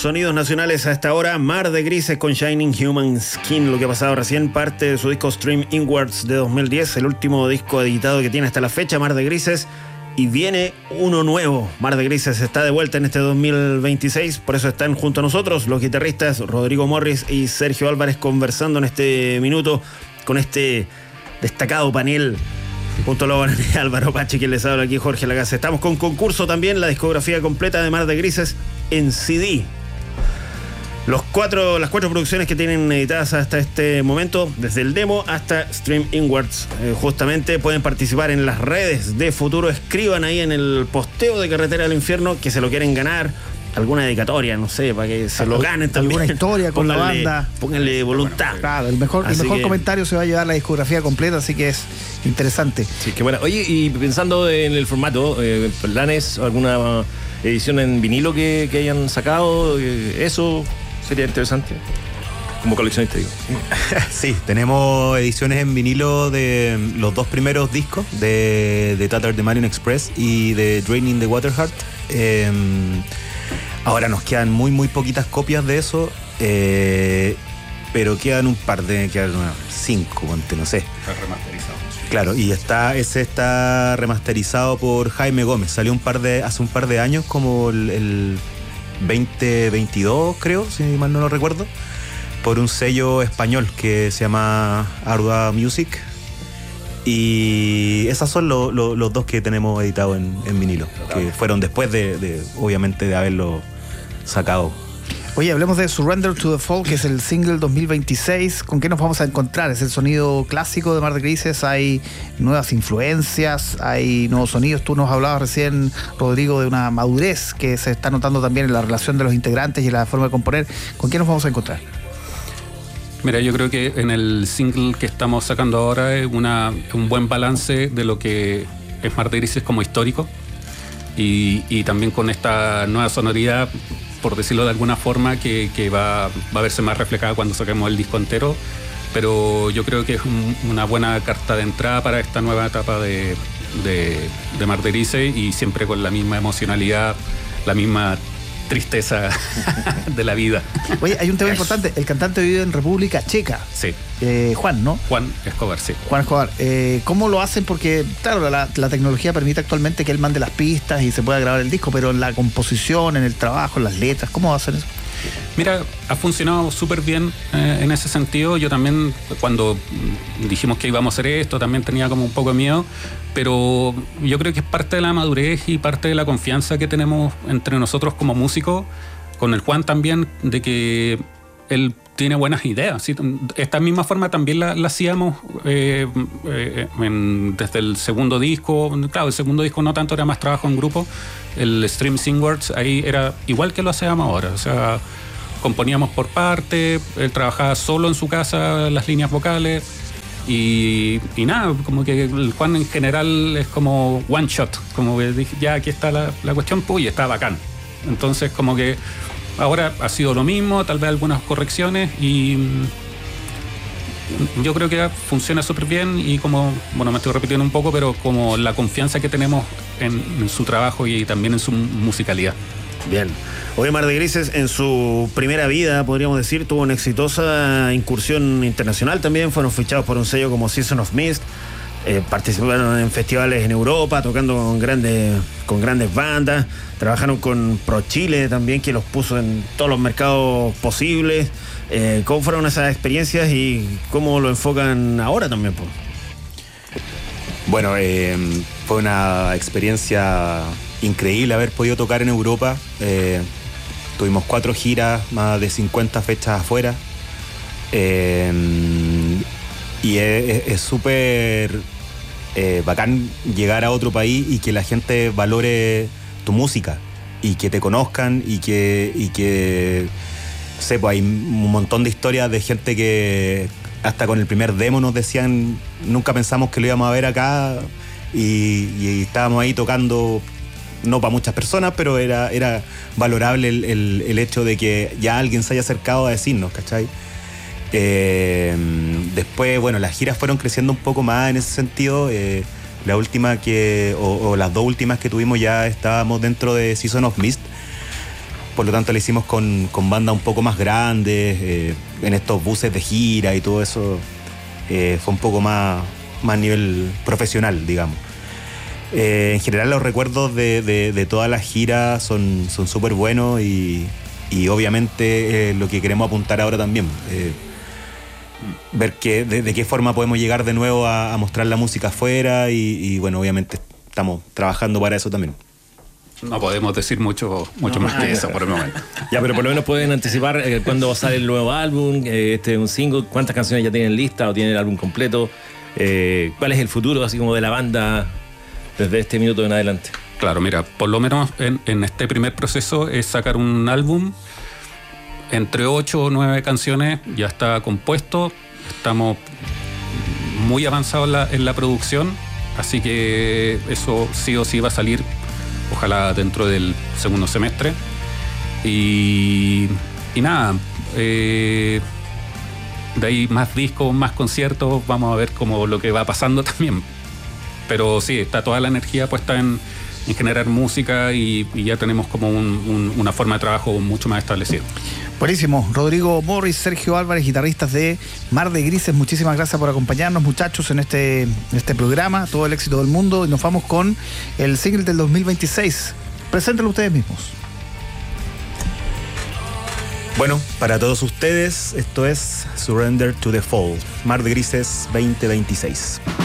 Sonidos nacionales a esta hora. Mar de Grises con Shining Human Skin, lo que ha pasado recién, parte de su disco Stream Inwards de 2010, el último disco editado que tiene hasta la fecha, Mar de Grises. Y viene uno nuevo. Mar de Grises está de vuelta en este 2026, por eso están junto a nosotros los guitarristas Rodrigo Morris y Sergio Álvarez conversando en este minuto con este destacado panel. Junto a los Álvaro Pache, quien les habla aquí, Jorge Lagasse. Estamos con concurso también, la discografía completa de Mar de Grises en CD. Las cuatro producciones que tienen editadas hasta este momento, desde el demo hasta Stream Inwards, justamente pueden participar en las redes de Futuro. Escriban ahí en el posteo de Carretera del Infierno que se lo quieren ganar. Alguna dedicatoria, no sé, para que se lo ganen también. Alguna historia con la banda. Pónganle voluntad. Bueno, claro, el mejor comentario se va a llevar la discografía completa, así que es interesante. Sí, qué bueno. Oye, y pensando en el formato, ¿planes alguna edición en vinilo que hayan sacado? Eso sería interesante. Como coleccionista, digo. Sí, tenemos ediciones en vinilo de los dos primeros discos, de Tatter the Marion Express y de Draining the Waterheart. Ahora nos quedan muy poquitas copias de eso, pero quedan un par quedan 5, no sé. Está remasterizado. Claro, y ese está remasterizado por Jaime Gómez. Salió hace un par de años, como el 2022, creo, si mal no lo recuerdo, por un sello español que se llama Ardua Music. Y esos son los dos que tenemos editados en vinilo, que fueron después obviamente de haberlo sacado. Oye, hablemos de Surrender to the Fall, que es el single 2026. ¿Con qué nos vamos a encontrar? ¿Es el sonido clásico de Mar de Grises? ¿Hay nuevas influencias? ¿Hay nuevos sonidos? Tú nos hablabas recién, Rodrigo, de una madurez que se está notando también en la relación de los integrantes y en la forma de componer. ¿Con qué nos vamos a encontrar? Mira, yo creo que en el single que estamos sacando ahora es un buen balance de lo que es Mar de Grises como histórico y también con esta nueva sonoridad, por decirlo de alguna forma, que va a verse más reflejada cuando saquemos el disco entero, pero yo creo que es una buena carta de entrada para esta nueva etapa de Mar de Grises, y siempre con la misma emocionalidad, la misma tristeza de la vida. Oye, hay un tema importante. El cantante vive en República Checa. Sí. Juan, ¿no? Juan Escobar, sí. Juan Escobar. ¿Cómo lo hacen? Porque, claro, la tecnología permite actualmente que él mande las pistas y se pueda grabar el disco, pero en la composición, en el trabajo, en las letras, ¿cómo hacen eso? Mira, ha funcionado súper bien en ese sentido. Yo también, cuando dijimos que íbamos a hacer esto, también tenía como un poco de miedo, pero yo creo que es parte de la madurez y parte de la confianza que tenemos entre nosotros como músicos, con el Juan también, de que él tiene buenas ideas, ¿sí? Esta misma forma también la hacíamos desde el segundo disco. Claro, el segundo disco no tanto, era más trabajo en grupo. El Stream Inwards, ahí era igual que lo hacíamos ahora. O sea, componíamos por parte, él trabajaba solo en su casa las líneas vocales y nada, como que el Juan en general es como one shot, como que dije, ya aquí está la cuestión, y está bacán. Entonces como que ahora ha sido lo mismo, tal vez algunas correcciones, y yo creo que funciona súper bien, y como, bueno, me estoy repitiendo un poco, pero como la confianza que tenemos en su trabajo y también en su musicalidad. Bien. Hoy Mar de Grises, en su primera vida, podríamos decir, tuvo una exitosa incursión internacional también. Fueron fichados por un sello como Season of Mist. Participaron en festivales en Europa, tocando con grandes bandas. Trabajaron con Pro Chile también, que los puso en todos los mercados posibles. ¿Cómo fueron esas experiencias y cómo lo enfocan ahora también, pues? Bueno, fue una experiencia increíble haber podido tocar en Europa. Tuvimos 4 giras, más de 50 fechas afuera. Y es súper bacán llegar a otro país y que la gente valore tu música y que te conozcan y que no sé, pues hay un montón de historias de gente que hasta con el primer demo nos decían, nunca pensamos que lo íbamos a ver acá, y estábamos ahí tocando, no para muchas personas, pero era valorable el hecho de que ya alguien se haya acercado a decirnos, ¿cachai? Después, bueno, las giras fueron creciendo un poco más en ese sentido. La última o las 2 últimas que tuvimos ya estábamos dentro de Season of Mist. por lo tanto la hicimos con bandas un poco más grandes, en estos buses de gira y todo eso. Fue un poco más a nivel profesional, digamos. En general los recuerdos de todas las giras son súper buenos y obviamente lo que queremos apuntar ahora también. Ver de qué forma podemos llegar de nuevo a mostrar la música afuera y bueno, obviamente estamos trabajando para eso también. No podemos decir mucho más que eso por el momento. Ya, pero por lo menos pueden anticipar cuándo sale el nuevo álbum, este es un single, cuántas canciones ya tienen lista o tienen el álbum completo, cuál es el futuro así como de la banda desde este minuto en adelante. Claro, mira, por lo menos en este primer proceso es sacar un álbum entre 8 o 9 canciones, ya está compuesto, estamos muy avanzados en la producción, así que eso sí o sí va a salir, ojalá dentro del segundo semestre. Y nada, de ahí más discos, más conciertos, vamos a ver cómo lo que va pasando también. Pero sí, está toda la energía puesta en generar música y ya tenemos como una forma de trabajo mucho más establecida. Buenísimo. Rodrigo Morris, Sergio Álvarez, guitarristas de Mar de Grises, muchísimas gracias por acompañarnos, muchachos, en este programa. Todo el éxito del mundo. Y nos vamos con el single del 2026. Preséntenlo ustedes mismos. Bueno, para todos ustedes, esto es Surrender to the Fall, Mar de Grises 2026.